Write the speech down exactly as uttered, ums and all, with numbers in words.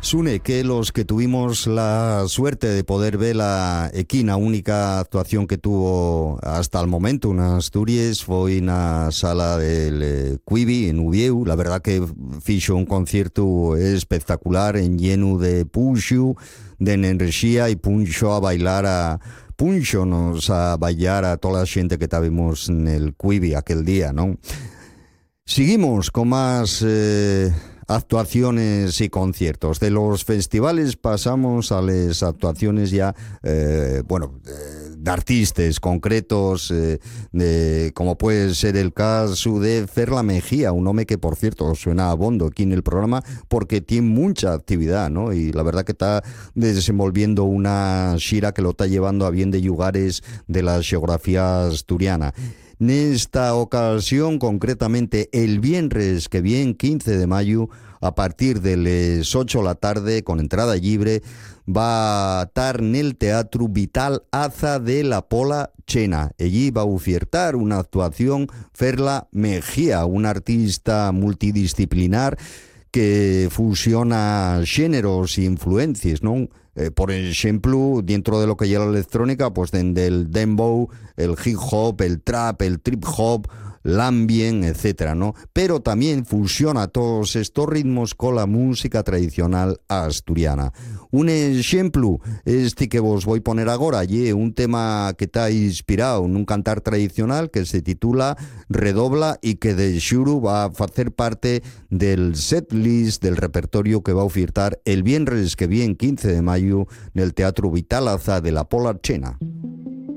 Sune, que los que tuvimos la suerte de poder ver la equina única actuación que tuvo hasta el momento en Asturias fue en la sala del eh, Quibi en Uvieu. La verdad que fixo un concierto espectacular, en lleno de punxo, de energía, y punxo a bailar a punxo nos a bailar a toda la gente que estábamos en el Quibi aquel día, ¿no? Seguimos con más eh, actuaciones y conciertos. De los festivales pasamos a las actuaciones ya, eh, bueno, eh, de artistas concretos, eh, de, como puede ser el caso de Ferla Mejía, un hombre que, por cierto, suena a bondo aquí en el programa porque tiene mucha actividad, ¿no? Y la verdad que está desenvolviendo una gira que lo está llevando a bien de lugares de la geografía asturiana. En esta ocasión, concretamente el viernes que viene, quince de mayo, a partir de las ocho de la tarde, con entrada libre, va a estar en el Teatro Vital Aza de la Pola Chena. Allí va a ofertar una actuación Ferla Mejía, una artista multidisciplinar que fusiona géneros e influencias, ¿no? Eh, por ejemplo, dentro de lo que lleva la electrónica, pues desde el dembow, el hip hop, el trap, el trip hop, l'ambient, etcétera, ¿no? Pero también fusiona todos estos ritmos con la música tradicional asturiana. Un ejemplo, este que vos voy a poner ahora, y un tema que está inspirado en un cantar tradicional que se titula Redobla y que de xuro va a hacer parte del set list del repertorio que va a ofertar el viernes que viene, quince de mayo, en el Teatro Vital Aza de la Pola Chena.